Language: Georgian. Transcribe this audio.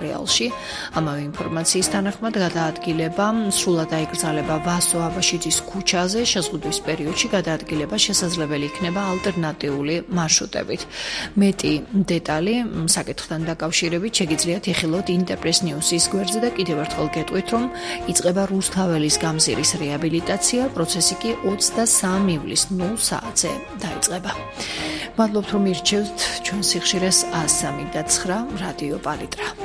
არეალში. ამავე ინფორმაციის თანახმად გადაადგილება სრულად აიკრძალება ვასო აბაშიძის ქუჩაზე, შეზღუდვის პერიოდში გადაადგილება შესაძლებელი იქნება ალტერნატიული მარშრუტებით. მეტი დეტალი საკითხთან დაკავშირებით შეგიძლიათ იხილოთ ინტერპრეს ნიუსის გვერდზე და კიდევ ერთხელ გეტყვით, რომ იწყება რუსთაველის გამზირის რეაბილიტაცია, პროცესი კი 23 ივლისს 0 საათზე დაიწყება. მადლობთ, რომ ირჩევთ ჩვენ სიხშირეს 103.9 რადიო პალიტრა.